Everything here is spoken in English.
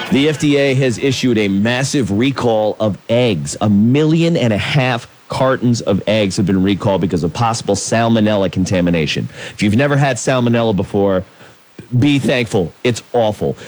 The FDA has issued a massive recall of eggs. 1.5 million cartons of eggs have been recalled because of possible salmonella contamination. If you've never had salmonella before, be thankful. It's awful.